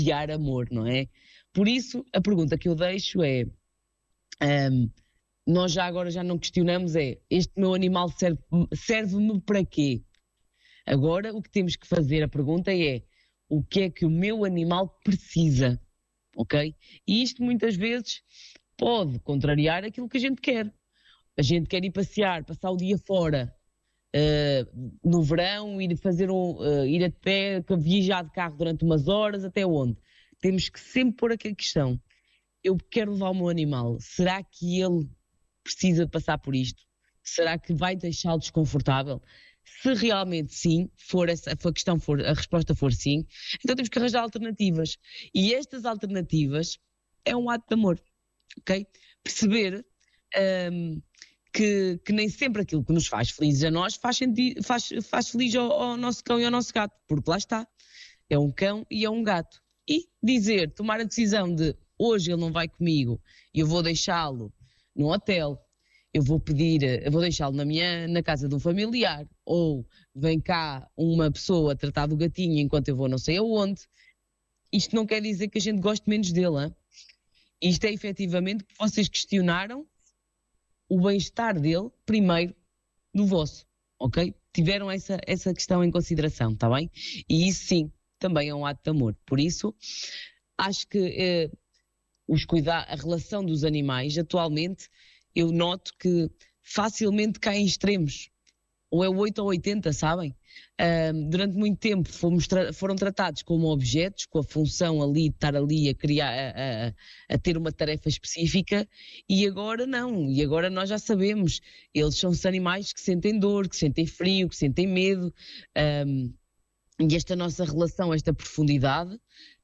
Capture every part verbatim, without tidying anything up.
irradiar amor, não é? Por isso, a pergunta que eu deixo é, um, nós já agora já não questionamos é, este meu animal serve, serve-me para quê? Agora o que temos que fazer, a pergunta é, o que é que o meu animal precisa? Ok? E isto muitas vezes pode contrariar aquilo que a gente quer. A gente quer ir passear, passar o dia fora, uh, no verão, ir fazer um, uh, ir até, viajar de carro durante umas horas, até onde? Temos que sempre pôr aqui a questão. Eu quero levar o meu animal. Será que ele precisa de passar por isto? Será que vai deixá-lo desconfortável? Se realmente sim, for essa, a questão for, a resposta for sim, então temos que arranjar alternativas. E estas alternativas é um ato de amor, ok? Perceber um, que, que nem sempre aquilo que nos faz felizes a nós faz, sentido, faz, faz feliz ao, ao nosso cão e ao nosso gato, porque lá está, é um cão e é um gato. E dizer, tomar a decisão de hoje ele não vai comigo e eu vou deixá-lo num hotel, eu vou pedir, eu vou deixá-lo na minha, na casa de um familiar, ou vem cá uma pessoa tratar do gatinho enquanto eu vou não sei aonde. Isto não quer dizer que a gente goste menos dele, hein? Isto é efetivamente que vocês questionaram o bem-estar dele primeiro do vosso, ok? Tiveram essa, essa questão em consideração, está bem? E isso sim, também é um ato de amor. Por isso, acho que eh, os cuidar, a relação dos animais, atualmente, eu noto que facilmente caem extremos. Ou é oito ou oitenta, sabem? Uh, durante muito tempo fomos tra- foram tratados como objetos, com a função ali de estar ali a criar, a, a, a ter uma tarefa específica, e agora não. E agora nós já sabemos, eles são animais que sentem dor, que sentem frio, que sentem medo. Um, e esta nossa relação, esta profundidade,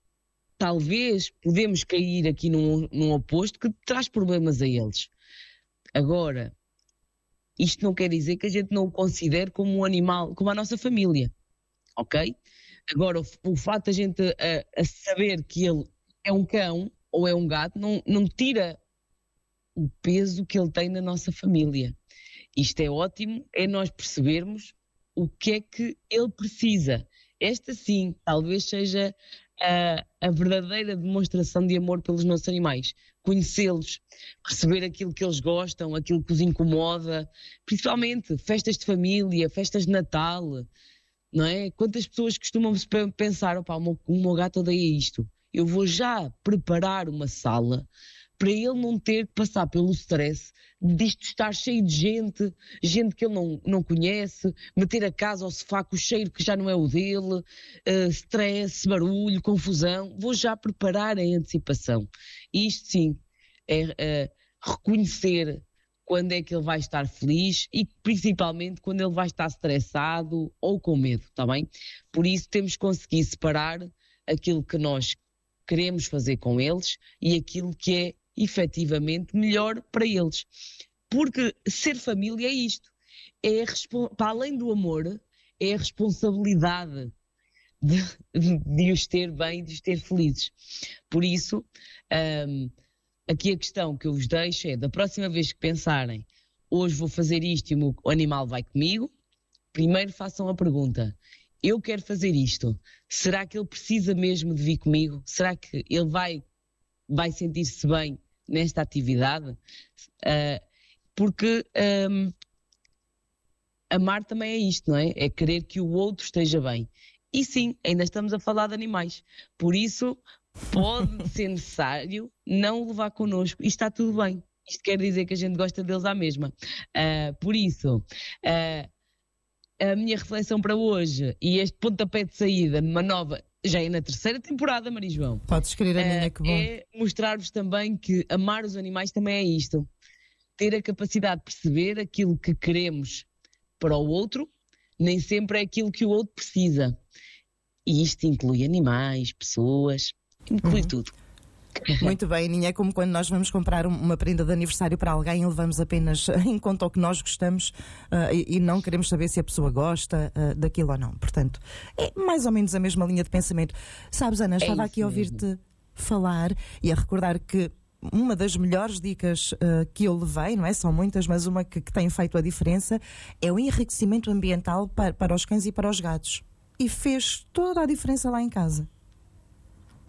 talvez podemos cair aqui num, num oposto que traz problemas a eles. Agora, isto não quer dizer que a gente não o considere como um animal, como a nossa família, ok? Agora, o, o facto de a gente a, a saber que ele é um cão ou é um gato, não, não tira o peso que ele tem na nossa família. Isto é ótimo, é nós percebermos o que é que ele precisa. Esta sim, talvez seja a, a verdadeira demonstração de amor pelos nossos animais. Conhecê-los, perceber aquilo que eles gostam, aquilo que os incomoda, principalmente festas de família, festas de Natal, não é? Quantas pessoas costumam pensar, opá, o meu, o meu gato odeia isto, eu vou já preparar uma sala para ele não ter que passar pelo stress disto estar cheio de gente, gente que ele não, não conhece, meter a casa ao sofá com o cheiro que já não é o dele, uh, stress, barulho, confusão. Vou já preparar em antecipação. E isto sim, é uh, reconhecer quando é que ele vai estar feliz e principalmente quando ele vai estar estressado ou com medo, está bem? Por isso temos que conseguir separar aquilo que nós queremos fazer com eles e aquilo que é efetivamente melhor para eles. Porque ser família é isto. É para além do amor, é a responsabilidade de, de, de os ter bem, de os ter felizes. Por isso, um, aqui a questão que eu vos deixo é, da próxima vez que pensarem, hoje vou fazer isto e o meu animal vai comigo, primeiro façam a pergunta, eu quero fazer isto, será que ele precisa mesmo de vir comigo? Será que ele vai, vai sentir-se bem nesta atividade? Uh, porque um, amar também é isto, não é? É querer que o outro esteja bem. E sim, ainda estamos a falar de animais. Por isso, pode ser necessário não o levar connosco. E está tudo bem. Isto quer dizer que a gente gosta deles à mesma. Uh, por isso, uh, a minha reflexão para hoje e este pontapé de saída numa nova... Já é na terceira temporada, Maria João. Podes escrever a minha, que bom. É mostrar-vos também que amar os animais também é isto. Ter a capacidade de perceber aquilo que queremos para o outro, nem sempre é aquilo que o outro precisa. E isto inclui animais, pessoas, inclui uhum. tudo. Muito bem, Ninha, é como quando nós vamos comprar uma prenda de aniversário para alguém e levamos apenas em conta o que nós gostamos uh, e, e não queremos saber se a pessoa gosta uh, daquilo ou não. Portanto, é mais ou menos a mesma linha de pensamento. Sabes, Ana, estava é aqui a ouvir-te falar e a recordar que uma das melhores dicas uh, que eu levei, não é? São muitas, mas uma que, que tem feito a diferença é o enriquecimento ambiental para, para os cães e para os gatos. E fez toda a diferença lá em casa.